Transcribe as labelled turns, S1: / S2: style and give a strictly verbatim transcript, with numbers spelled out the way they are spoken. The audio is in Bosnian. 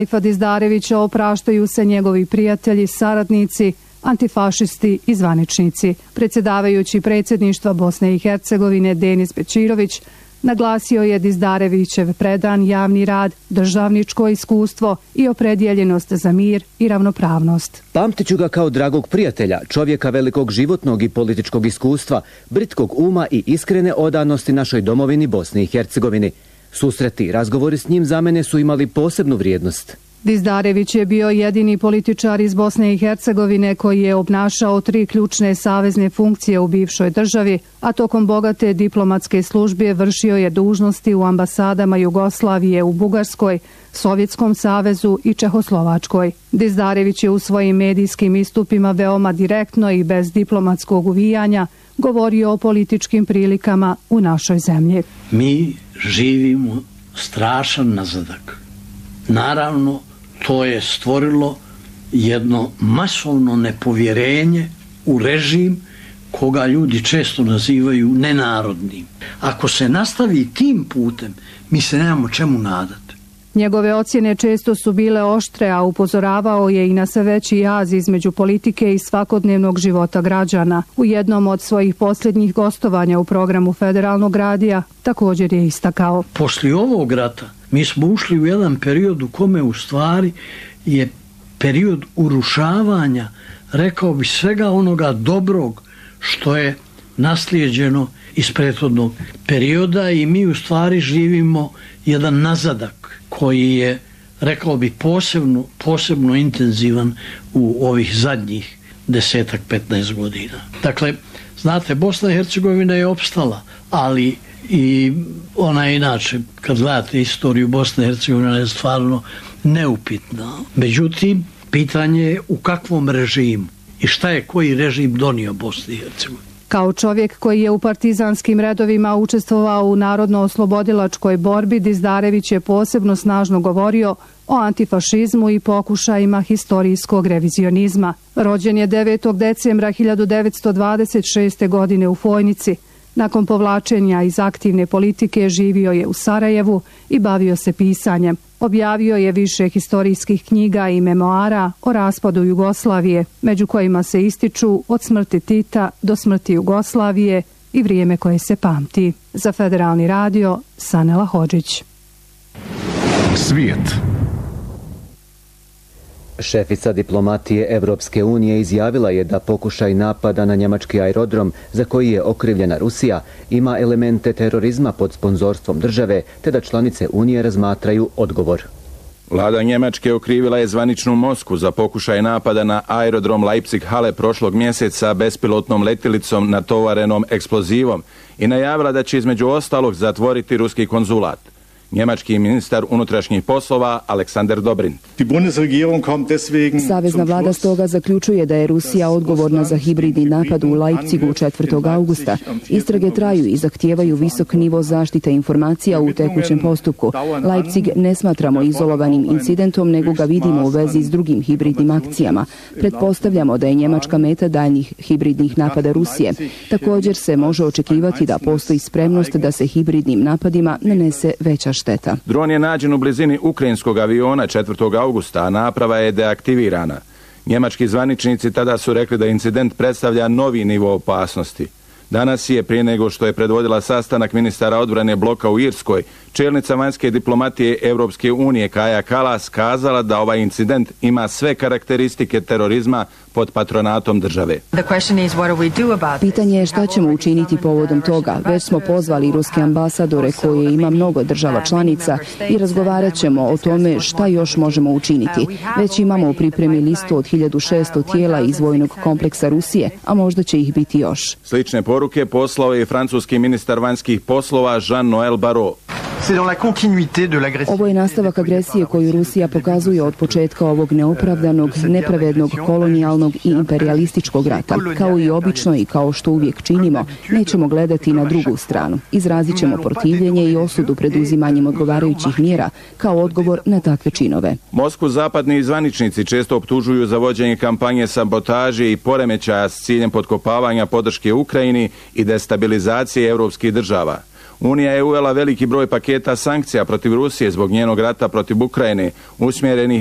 S1: Raifa Dizdarevića opraštaju se njegovi prijatelji, saradnici, antifašisti i zvaničnici. Predsjedavajući predsjedništva Bosne i Hercegovine Denis Bećirović naglasio je Dizdarevićev predan javni rad, državničko iskustvo i opredjeljenost za mir i ravnopravnost.
S2: Pamtiću ga kao dragog prijatelja, čovjeka velikog životnog i političkog iskustva, britkog uma i iskrene odanosti našoj domovini Bosni i Hercegovini. Susreti i razgovori s njim za mene su imali posebnu vrijednost.
S1: Dizdarević je bio jedini političar iz Bosne i Hercegovine koji je obnašao tri ključne savezne funkcije u bivšoj državi, a tokom bogate diplomatske službe vršio je dužnosti u ambasadama Jugoslavije u Bugarskoj, Sovjetskom savezu i Čehoslovačkoj. Dizdarević je u svojim medijskim istupima veoma direktno i bez diplomatskog uvijanja govorio o političkim prilikama u našoj zemlji.
S3: Mi živimo strašan nazadak. Naravno, to je stvorilo jedno masovno nepovjerenje u režim koga ljudi često nazivaju nenarodnim. Ako se nastavi tim putem, mi se nemamo čemu nadati.
S1: Njegove ocjene često su bile oštre, a upozoravao je i na sve veći jaz između politike i svakodnevnog života građana. U jednom od svojih posljednjih gostovanja u programu Federalnog radija također je istakao:
S3: poslije ovog rata mi smo ušli u jedan period u kome u stvari je period urušavanja, rekao bi, svega onoga dobrog što je naslijeđeno iz prethodnog perioda i mi u stvari živimo jedan nazadak koji je, rekao bi, posebno, posebno intenzivan u ovih zadnjih desetak, petnaest godina. Dakle, znate, Bosna i Hercegovina je opstala, ali i ona inače, kad gledate istoriju Bosne i Hercegovine, je stvarno neupitna. Međutim, pitanje je u kakvom režimu i šta je koji režim donio Bosni i Hercegovini.
S1: Kao čovjek koji je u partizanskim redovima učestvovao u narodno-oslobodilačkoj borbi, Dizdarević je posebno snažno govorio o antifašizmu i pokušajima historijskog revizionizma. Rođen je devetog decembra hiljadu devetsto dvadeset šeste. godine u Fojnici. Nakon povlačenja iz aktivne politike živio je u Sarajevu i bavio se pisanjem. Objavio je više historijskih knjiga i memoara o raspadu Jugoslavije, među kojima se ističu Od smrti Tita do smrti Jugoslavije i Vrijeme koje se pamti. Za Federalni radio, Sanela Hodžić.
S4: Svijet.
S2: Šefica diplomatije Evropske unije izjavila je da pokušaj napada na njemački aerodrom za koji je okrivljena Rusija ima elemente terorizma pod sponzorstvom države, te da članice Unije razmatraju odgovor.
S5: Vlada Njemačke okrivila je zvaničnu Moskvu za pokušaj napada na aerodrom Leipzig-Halle prošlog mjeseca bespilotnom letjelicom natovarenom eksplozivom i najavila da će između ostalog zatvoriti ruski konzulat. Njemački ministar unutrašnjih poslova Aleksander Dobrindt.
S6: Savezna vlada stoga zaključuje da je Rusija odgovorna za hibridni napad u Leipzigu četvrtog augusta. Istrage traju i zahtijevaju visok nivo zaštite informacija u tekućem postupku. Leipzig ne smatramo izolovanim incidentom, nego ga vidimo u vezi s drugim hibridnim akcijama. Pretpostavljamo da je Njemačka meta daljnjih hibridnih napada Rusije. Također se može očekivati da postoji spremnost da se hibridnim napadima nanese veća šteta.
S5: Dron je nađen u blizini ukrajinskog aviona četvrtog augusta, a naprava je deaktivirana. Njemački zvaničnici tada su rekli da incident predstavlja novi nivo opasnosti. Danas je, prije nego što je predvodila sastanak ministara odbrane bloka u Irskoj, čelnica vanjske diplomatije Evropske unije Kaja Kallas kazala da ovaj incident ima sve karakteristike terorizma pod patronatom države.
S6: Pitanje je šta ćemo učiniti povodom toga. Već smo pozvali ruske ambasadore koje ima mnogo država članica i razgovarat ćemo o tome šta još možemo učiniti. Već imamo u pripremi listu od hiljadu šesto tijela iz vojnog kompleksa Rusije, a možda će ih biti još.
S5: Slične poruke poslao je i francuski ministar vanjskih poslova Jean-Noël Barrot.
S6: Ovo je nastavak agresije koju Rusija pokazuje od početka ovog neopravdanog, nepravednog, kolonijalnog i imperialističkog rata. Kao i obično i kao što uvijek činimo, nećemo gledati na drugu stranu. Izrazit ćemo protivljenje i osudu pred uzimanjem odgovarajućih mjera kao odgovor na takve činove.
S5: Moskvu zapadni zvaničnici često optužuju za vođenje kampanje sabotaže i poremećaja s ciljem potkopavanja podrške Ukrajini i destabilizacije evropskih država. Unija je uvela veliki broj paketa sankcija protiv Rusije zbog njenog rata protiv Ukrajine, usmjerenih